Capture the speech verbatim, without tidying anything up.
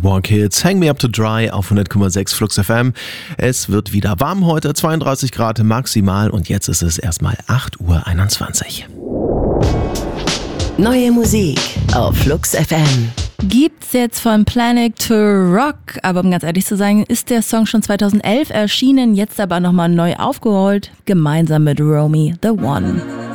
Walk Hits, Hang Me Up to Dry auf hundert Komma sechs Flux F M. Es wird wieder warm heute, zweiunddreißig Grad maximal und jetzt ist es erstmal acht Uhr einundzwanzig. Neue Musik auf Flux F M. Gibt's jetzt von Planet to Rock, aber um ganz ehrlich zu sein, ist der Song schon zweitausendelf erschienen, jetzt aber nochmal neu aufgerollt, gemeinsam mit Romy the One.